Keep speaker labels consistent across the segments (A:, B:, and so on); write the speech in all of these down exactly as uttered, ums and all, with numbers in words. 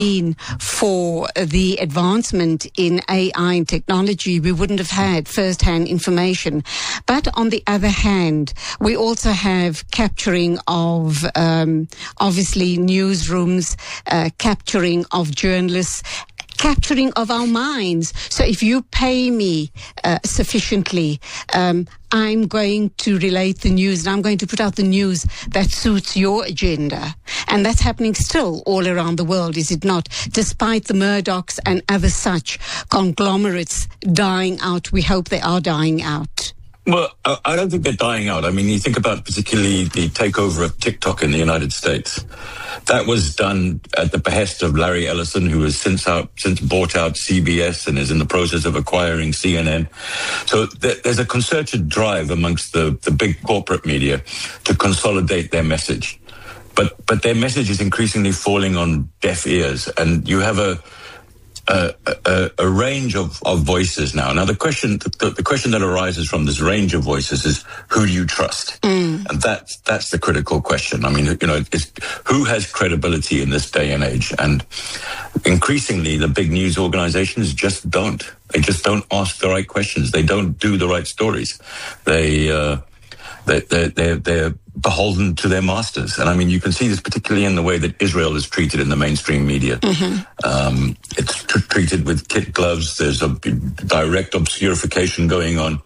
A: been for the advancement in A I and technology, we wouldn't have had first-hand information. But on the other hand, we also have capturing of, um, obviously, newsrooms, uh, capturing of journalists, capturing of our minds. So if you pay me uh, sufficiently, um, I'm going to relate the news, and I'm going to put out the news that suits your agenda. And that's happening still all around the world, is it not? Despite the Murdochs and other such conglomerates dying out, we hope they are dying out.
B: Well, I don't think they're dying out. I mean, you think about particularly the takeover of TikTok in the United States. That was done at the behest of Larry Ellison, who has since out, since bought out C B S and is in the process of acquiring C N N. So th- there's a concerted drive amongst the, the big corporate media to consolidate their message. But but their message is increasingly falling on deaf ears, and you have a A, a, a range of, of voices now. Now, the question the, the question that arises from this range of voices is, who do you trust? Mm. And that's that's the critical question. I mean, you know, it's, who has credibility in this day and age? And increasingly, the big news organizations just don't. They just don't ask the right questions. They don't do the right stories. They uh, they they they're, they're beholden to their masters. And I mean, you can see this particularly in the way that Israel is treated in the mainstream media. Mm-hmm. Um, it's t- treated with kid gloves. There's a direct obscurification going on.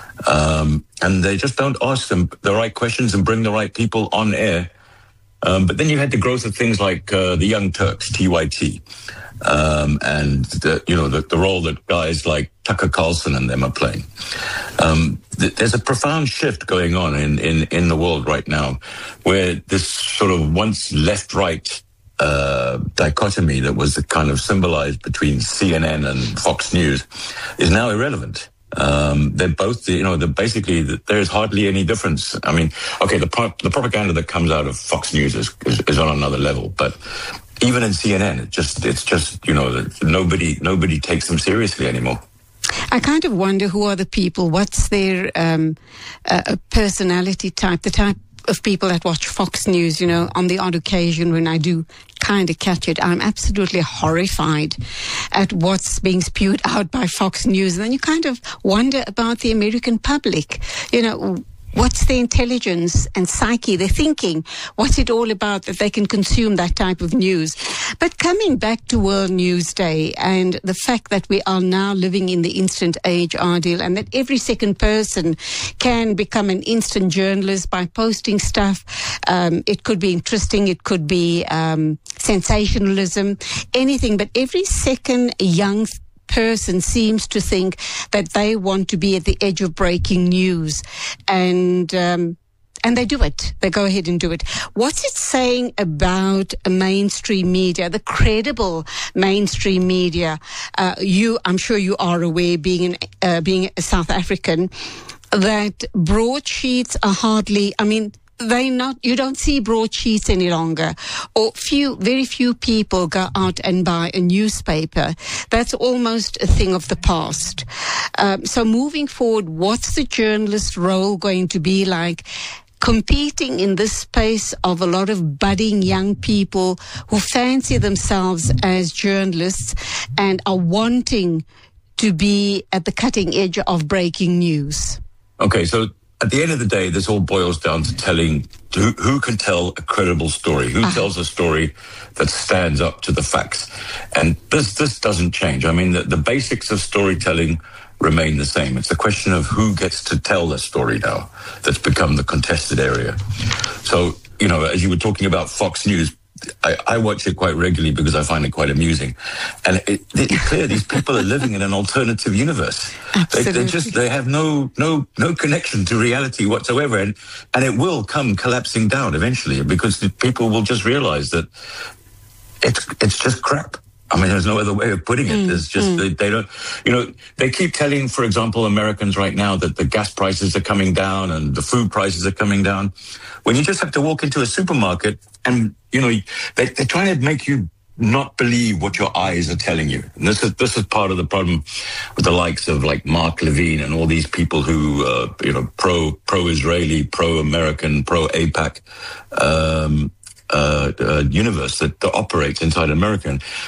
B: Um, and they just don't ask them the right questions and bring the right people on air. Um, but then you had the growth of things like uh, the Young Turks, T Y T, um, and the, you know the, the role that guys like Tucker Carlson and them are playing. Um, th- there's a profound shift going on in, in, in the world right now, where this sort of once left-right uh, dichotomy that was kind of symbolized between C N N and Fox News is now irrelevant. Um, they're both, you know, they're basically, there's hardly any difference. I mean, okay, the pro- the propaganda that comes out of Fox News is, is, is on another level, but even in C N N, it just, it's just, you know, nobody, nobody takes them seriously anymore.
A: I kind of wonder who are the people, what's their um, uh, personality type, the type of people that watch Fox News, you know, on the odd occasion when I do kind of catch it, I'm absolutely horrified at what's being spewed out by Fox News. And then you kind of wonder about the American public, you know, what's their intelligence and psyche, their thinking? What's it all about that they can consume that type of news? But coming back to World News Day and the fact that we are now living in the instant age, Adil, and that every second person can become an instant journalist by posting stuff. Um, it could be interesting, it could be um, sensationalism, anything. But every second young person seems to think that they want to be at the edge of breaking news, and um, and they do it. They go ahead and do it. What's it saying about mainstream media, the credible mainstream media? Uh, you, I'm sure you are aware, being an, uh, being a South African, that broadsheets are hardly. I mean, they not, you don't see broadsheets any longer, or few, very few people go out and buy a newspaper. That's almost a thing of the past. Um, so moving forward, what's the journalist role going to be like? Competing in this space of a lot of budding young people who fancy themselves as journalists and are wanting to be at the cutting edge of breaking news.
B: Okay, so at the end of the day, this all boils down to telling who, who can tell a credible story, who uh-huh. tells a story that stands up to the facts. And this this doesn't change. I mean, the, the basics of storytelling remain the same. It's a question of who gets to tell the story now that's become the contested area. So, you know, as you were talking about Fox News, I, I watch it quite regularly because I find it quite amusing. And it, it's clear these people are living in an alternative universe. They, they just, they have no, no, no connection to reality whatsoever. And, and it will come collapsing down eventually because the people will just realize that it's, it's just crap. I mean, there's no other way of putting it. Mm, there's just, mm. they, they don't, you know, they keep telling, for example, Americans right now that the gas prices are coming down and the food prices are coming down. When you just have to walk into a supermarket and, you know, they, they're trying to make you not believe what your eyes are telling you. And this is, this is part of the problem with the likes of like Mark Levine and all these people who, uh, you know, pro, pro-Israeli, pro-American, pro-APAC. Um, uh, uh, universe that, that operates inside America. And